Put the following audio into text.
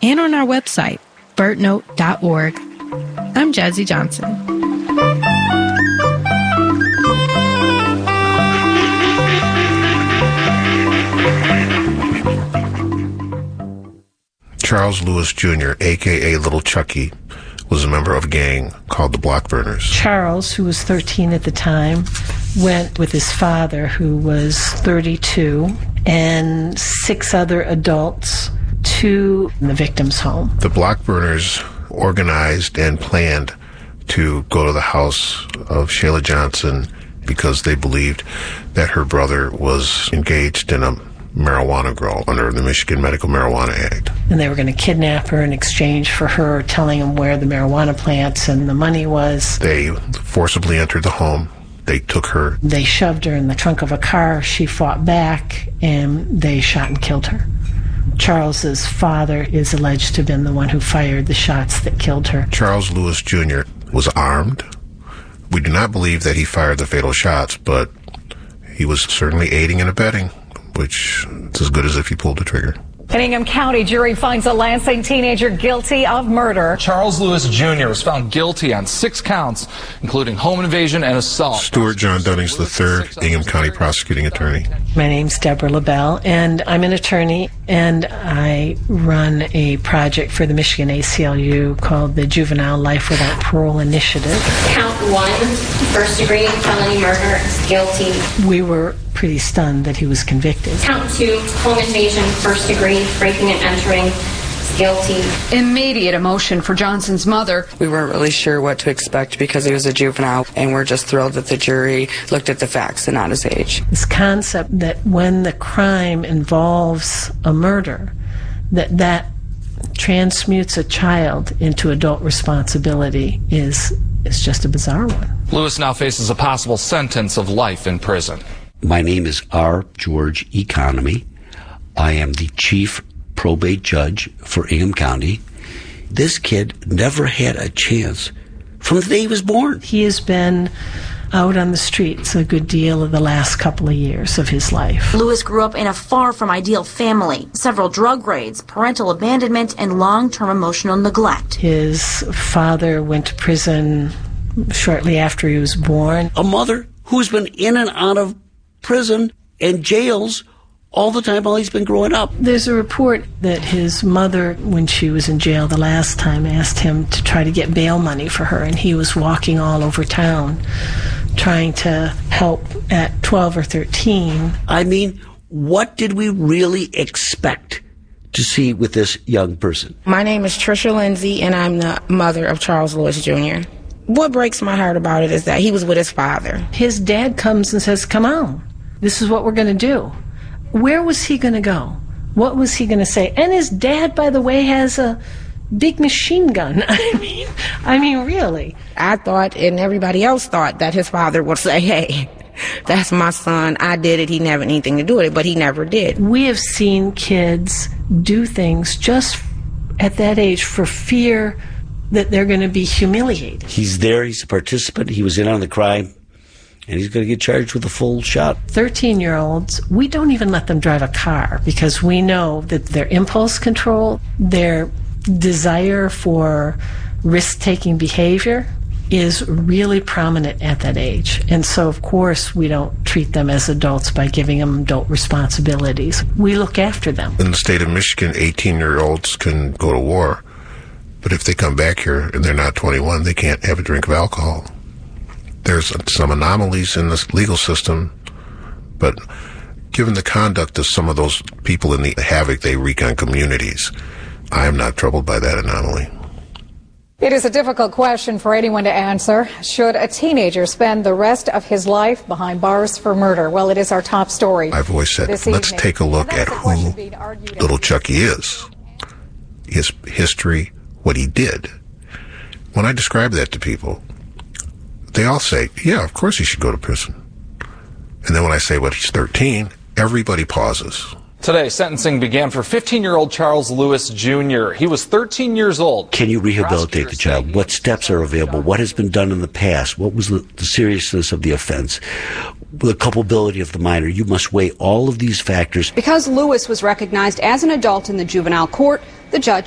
and on our website, birdnote.org. I'm Jazzy Johnson. Charles Lewis Jr., a.k.a. Little Chucky, was a member of a gang called the Blockburners. Charles, who was 13 at the time, went with his father, who was 32, and 6 other adults to the victim's home. The Blockburners organized and planned to go to the house of Shayla Johnson because they believed that her brother was engaged in a marijuana grow under the Michigan Medical Marijuana Act. And they were going to kidnap her in exchange for her telling them where the marijuana plants and the money was. They forcibly entered the home. They took her. They shoved her in the trunk of a car. She fought back, and they shot and killed her. Charles's father is alleged to have been the one who fired the shots that killed her. Charles Lewis Jr. was armed. We do not believe that he fired the fatal shots, but he was certainly aiding and abetting, which is as good as if he pulled the trigger. An Ingham County jury finds a Lansing teenager guilty of murder. Charles Lewis Jr. was found guilty on 6 counts, including home invasion and assault. Stuart John Dunnings III, Ingham County prosecuting attorney. My name's Deborah LaBelle, and I'm an attorney, and I run a project for the Michigan ACLU called the Juvenile Life Without Parole Initiative. Count 1, first-degree felony murder, is guilty. We were pretty stunned that he was convicted. Count 2, home invasion, first degree, breaking and entering, is guilty. Immediate emotion for Johnson's mother. We weren't really sure what to expect because he was a juvenile, and we're just thrilled that the jury looked at the facts and not his age. This concept that when the crime involves a murder, that transmutes a child into adult responsibility is just a bizarre one. Lewis now faces a possible sentence of life in prison. My name is R. George Economy. I am the chief probate judge for Ingham County. This kid never had a chance from the day he was born. He has been out on the streets a good deal of the last couple of years of his life. Lewis grew up in a far from ideal family, several drug raids, parental abandonment, and long-term emotional neglect. His father went to prison shortly after he was born. A mother who's been in and out of prison and jails all the time while he's been growing up. There's a report that his mother, when she was in jail the last time, asked him to try to get bail money for her, and he was walking all over town trying to help at 12 or 13. I mean, what did we really expect to see with this young person? My name is Trisha Lindsay, and I'm the mother of Charles Lewis Jr. What breaks my heart about it is that he was with his father. His dad comes and says, come on, this is what we're going to do. Where was he going to go? What was he going to say? And his dad, by the way, has a big machine gun. I mean, really. I thought, and everybody else thought, that his father would say, hey, that's my son, I did it, he never had anything to do with it, but he never did. We have seen kids do things just at that age for fear that they're going to be humiliated. He's there, he's a participant, he was in on the crime, and he's going to get charged with a full shot. 13-year-olds, we don't even let them drive a car because we know that their impulse control, their desire for risk-taking behavior is really prominent at that age. And so, of course, we don't treat them as adults by giving them adult responsibilities. We look after them. In the state of Michigan, 18-year-olds can go to war. But if they come back here and they're not 21, they can't have a drink of alcohol. There's some anomalies in this legal system, but given the conduct of some of those people and the havoc they wreak on communities, I am not troubled by that anomaly. It is a difficult question for anyone to answer. Should a teenager spend the rest of his life behind bars for murder? Well, it is our top story. I've always said, let's take a look at who Little Chucky is, his history, what he did. When I describe that to people, they all say, yeah, of course he should go to prison. And then when I say, well, he's 13, everybody pauses. Today, sentencing began for 15-year-old Charles Lewis Jr. He was 13 years old. Can you rehabilitate the child? What steps are available? What has been done in the past? What was the seriousness of the offense? The culpability of the minor? You must weigh all of these factors. Because Lewis was recognized as an adult in the juvenile court, the judge